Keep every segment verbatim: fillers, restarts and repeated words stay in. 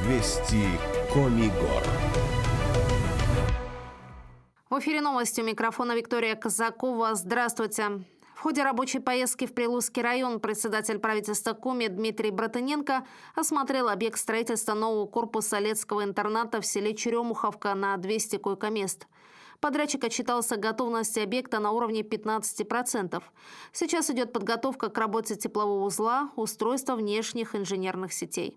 Вести Коми-Гор. В эфире новости. У микрофона Виктория Казакова. Здравствуйте. В ходе рабочей поездки в Прилузский район председатель правительства Коми Дмитрий Братыненко осмотрел объект строительства нового корпуса Летского интерната в селе Черемуховка на двести койкомест. Подрядчик отчитался готовности объекта на уровне пятнадцати процентов. Сейчас идет подготовка к работе теплового узла, устройства внешних инженерных сетей.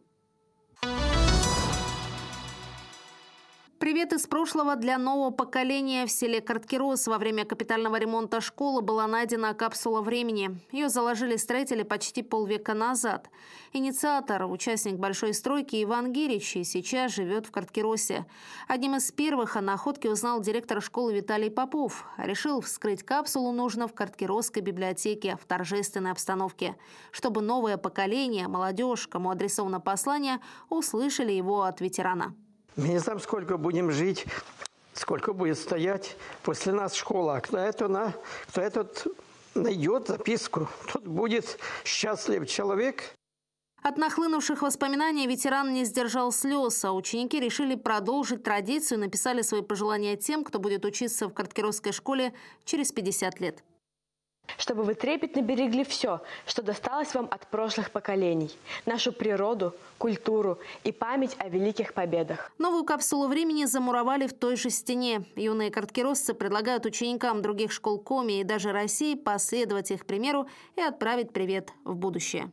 Привет из прошлого для нового поколения. В селе Карткирос во время капитального ремонта школы была найдена капсула времени. Ее заложили строители почти полвека назад. Инициатор, участник большой стройки Иван Гирич, сейчас живет в Карткиросе. Одним из первых о находке узнал директор школы Виталий Попов. Решил вскрыть капсулу нужно в Карткиросской библиотеке в торжественной обстановке, чтобы новое поколение, молодежь, кому адресовано послание, услышали его от ветерана. Мы не знаем, сколько будем жить, сколько будет стоять после нас школа. Кто, это на, кто этот найдет записку, тот будет счастлив человек. От нахлынувших воспоминаний ветеран не сдержал слез, а ученики решили продолжить традицию и написали свои пожелания тем, кто будет учиться в Карткиросской школе через пятьдесят лет. Чтобы вы трепетно берегли все, что досталось вам от прошлых поколений. Нашу природу, культуру и память о великих победах. Новую капсулу времени замуровали в той же стене. Юные карткиросцы предлагают ученикам других школ Коми и даже России последовать их примеру и отправить привет в будущее.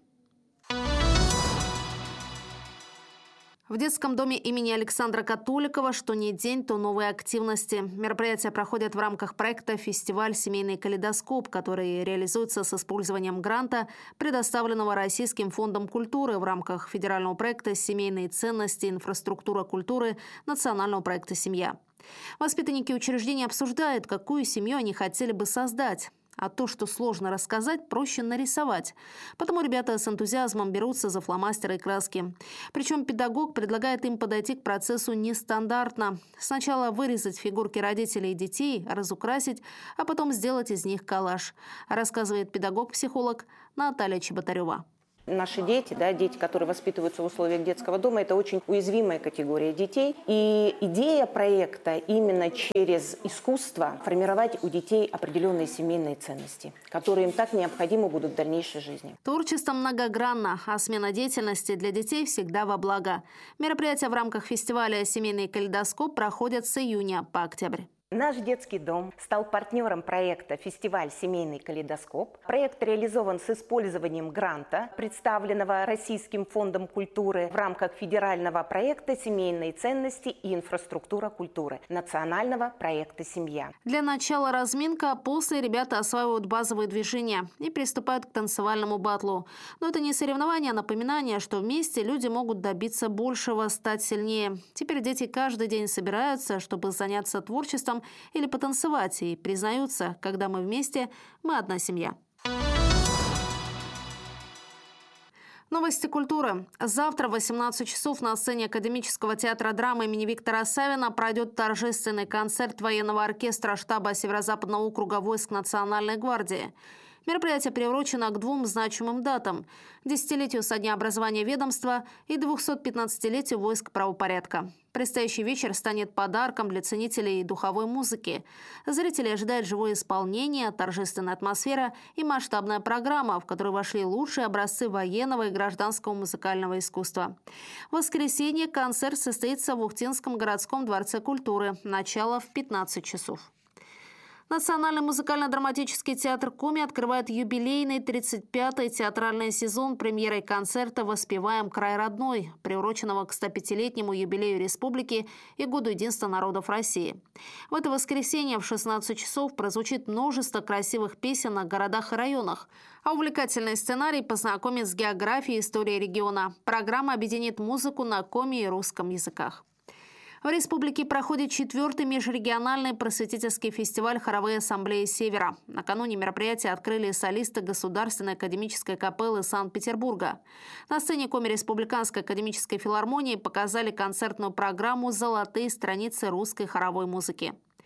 В детском доме имени Александра Католикова что ни день, то новые активности. Мероприятия проходят в рамках проекта «Фестиваль Семейный калейдоскоп», который реализуется с использованием гранта, предоставленного Российским фондом культуры в рамках федерального проекта «Семейные ценности. Инфраструктура культуры» национального проекта «Семья». Воспитанники учреждения обсуждают, какую семью они хотели бы создать. А то, что сложно рассказать, проще нарисовать. Потому ребята с энтузиазмом берутся за фломастеры и краски. Причем педагог предлагает им подойти к процессу нестандартно. Сначала вырезать фигурки родителей и детей, разукрасить, а потом сделать из них коллаж, рассказывает педагог-психолог Наталья Чеботарева. Наши дети, да, дети, которые воспитываются в условиях детского дома, это очень уязвимая категория детей. И идея проекта именно через искусство формировать у детей определенные семейные ценности, которые им так необходимы будут в дальнейшей жизни. Творчество многогранно, а смена деятельности для детей всегда во благо. Мероприятия в рамках фестиваля «Семейный калейдоскоп» проходят с июня по октябрь. Наш детский дом стал партнером проекта «Фестиваль Семейный калейдоскоп». Проект реализован с использованием гранта, представленного Российским фондом культуры в рамках федерального проекта «Семейные ценности и инфраструктура культуры» национального проекта «Семья». Для начала разминка, а после ребята осваивают базовые движения и приступают к танцевальному батлу. Но это не соревнование, а напоминание, что вместе люди могут добиться большего, стать сильнее. Теперь дети каждый день собираются, чтобы заняться творчеством или потанцевать, и признаются, когда мы вместе, мы одна семья. Новости культуры. Завтра в восемнадцать часов на сцене Академического театра драмы имени Виктора Савина пройдет торжественный концерт военного оркестра штаба Северо-Западного округа войск Национальной гвардии. Мероприятие приурочено к двум значимым датам – десятилетию со дня образования ведомства и двухсот-пятнадцатилетию войск правопорядка. Предстоящий вечер станет подарком для ценителей духовой музыки. Зрители ожидают живое исполнение, торжественная атмосфера и масштабная программа, в которую вошли лучшие образцы военного и гражданского музыкального искусства. В воскресенье концерт состоится в Ухтинском городском дворце культуры. Начало в пятнадцать часов. Национальный музыкально-драматический театр Коми открывает юбилейный тридцать пятый театральный сезон премьерой концерта «Воспеваем край родной», приуроченного к стопятилетнему юбилею республики и Году единства народов России. В это воскресенье в шестнадцать часов прозвучит множество красивых песен о городах и районах, а увлекательный сценарий познакомит с географией и историей региона. Программа объединит музыку на коми и русском языках. В республике проходит четвертый межрегиональный просветительский фестиваль хоровой ассамблеи «Севера». Накануне мероприятия открыли солисты Государственной академической капеллы Санкт-Петербурга. На сцене Коми Республиканской академической филармонии показали концертную программу «Золотые страницы русской хоровой музыки».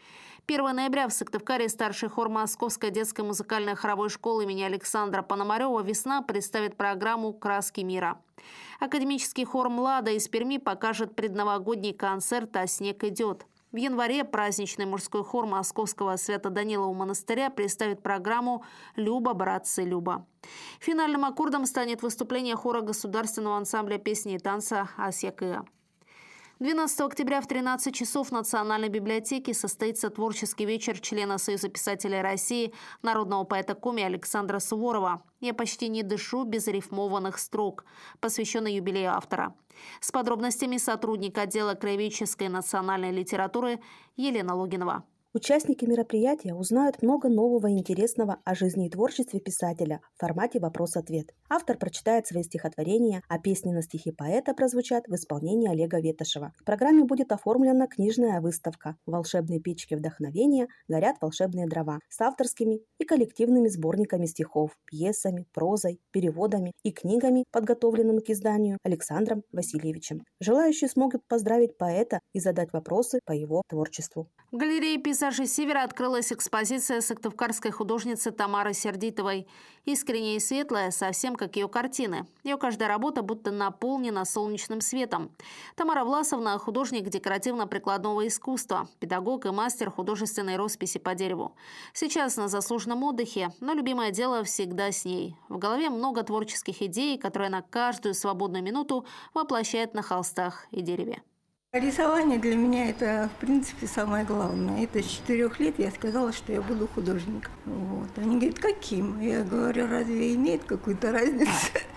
первого ноября в Сыктывкаре старший хор Московской детской музыкальной хоровой школы имени Александра Пономарева «Весна» представит программу «Краски мира». Академический хор «Млада» из Перми покажет предновогодний концерт «А снег идет». В январе праздничный мужской хор Московского Свято-Данилова монастыря представит программу «Люба, братцы, Люба». Финальным аккордом станет выступление хора государственного ансамбля песни и танца «Асьякыа». двенадцатого октября в тринадцать часов в Национальной библиотеке состоится творческий вечер члена Союза писателей России, народного поэта Коми Александра Суворова «Я почти не дышу без рифмованных строк», посвященный юбилею автора. С подробностями сотрудник отдела краеведческой национальной литературы Елена Логинова. Участники мероприятия узнают много нового и интересного о жизни и творчестве писателя в формате «Вопрос-ответ». Автор прочитает свои стихотворения, а песни на стихи поэта прозвучат в исполнении Олега Ветошева. В программе будет оформлена книжная выставка «В волшебной печке вдохновения горят волшебные дрова» с авторскими и коллективными сборниками стихов, пьесами, прозой, переводами и книгами, подготовленными к изданию Александром Васильевичем. Желающие смогут поздравить поэта и задать вопросы по его творчеству. В галерее «Пейзажи Севера» открылась экспозиция сыктывкарской художницы Тамары Сердитовой. Искренняя и светлая, совсем как ее картины. Ее каждая работа будто наполнена солнечным светом. Тамара Власовна – художник декоративно-прикладного искусства, педагог и мастер художественной росписи по дереву. Сейчас на заслуженном отдыхе, но любимое дело всегда с ней. В голове много творческих идей, которые она каждую свободную минуту воплощает на холстах и дереве. Рисование для меня это, в принципе, самое главное. Это с четырех лет я сказала, что я буду художником. Вот. Они говорят, каким? Я говорю, разве имеет какую-то разницу?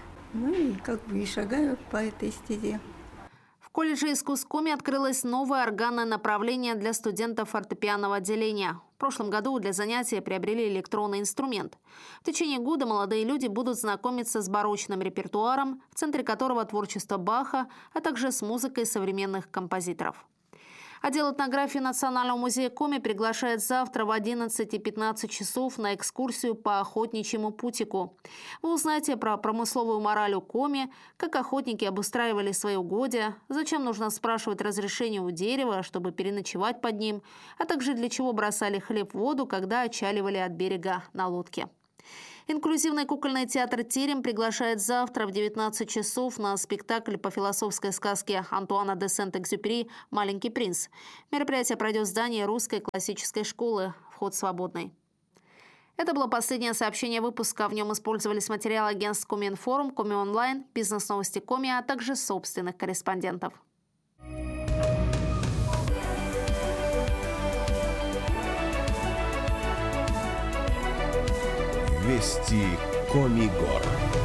Ну и как бы и шагаю по этой стезе. В колледже искусств Коми открылось новое органное направление для студентов фортепианного отделения. В прошлом году для занятия приобрели электронный инструмент. В течение года молодые люди будут знакомиться с барочным репертуаром, в центре которого творчество Баха, а также с музыкой современных композиторов. Отдел этнографии Национального музея Коми приглашает завтра в одиннадцать и пятнадцать часов на экскурсию по охотничьему путику. Вы узнаете про промысловую мораль у Коми, как охотники обустраивали свои угодья, зачем нужно спрашивать разрешение у дерева, чтобы переночевать под ним, а также для чего бросали хлеб в воду, когда отчаливали от берега на лодке. Инклюзивный кукольный театр «Терем» приглашает завтра в девятнадцать часов на спектакль по философской сказке Антуана де Сент-Экзюпери «Маленький принц». Мероприятие пройдет в здании Русской классической школы. Вход свободный. Это было последнее сообщение выпуска. В нем использовались материалы агентств Коми-Информ, Коми-Онлайн, бизнес-новости Коми, а также собственных корреспондентов. Вести Коми Гор.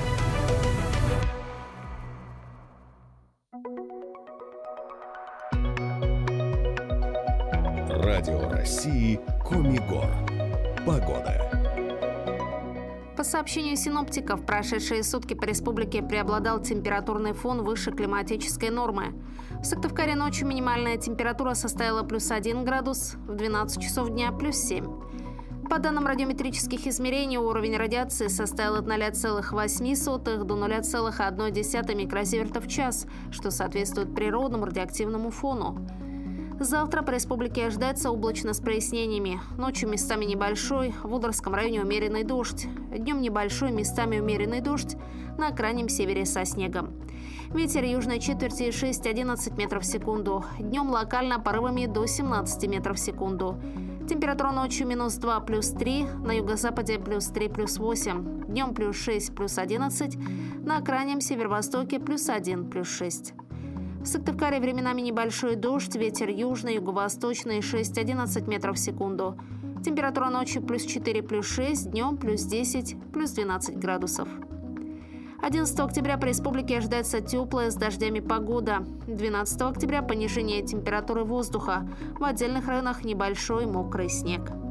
Радио России Коми Гор. Погода. По сообщению синоптиков, прошедшие сутки по республике преобладал температурный фон выше климатической нормы. В Сыктывкаре ночью минимальная температура составила плюс один градус, в двенадцать часов дня плюс семь. По данным радиометрических измерений, уровень радиации составил от ноля целых восемь сотых до ноля целых одна десятая микросиверта в час, что соответствует природному радиоактивному фону. Завтра по республике ожидается облачно с прояснениями. Ночью местами небольшой, в Удорском районе умеренный дождь. Днем небольшой, местами умеренный дождь, на крайнем севере со снегом. Ветер южной четверти шесть-одиннадцать метров в секунду. Днем локально порывами до семнадцати метров в секунду. Температура ночью минус два плюс три, на юго-западе плюс три плюс восемь. Днем плюс шесть плюс одиннадцать, на крайнем северо-востоке плюс один плюс шесть. В Сыктывкаре временами небольшой дождь, ветер южный, юго-восточный шесть-одиннадцать метров в секунду. Температура ночью плюс четыре плюс шесть, днем плюс десять плюс двенадцать градусов. одиннадцатого октября по республике ожидается теплая с дождями погода. двенадцатого октября понижение температуры воздуха. В отдельных районах небольшой мокрый снег.